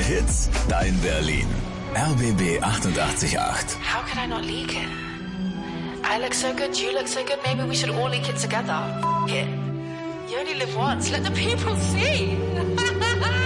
Hits, dein Berlin. RBB 88.8. How could I not leak it? I look so good, you look so good, maybe we should all leak it together. F it. You only live once, let the people see.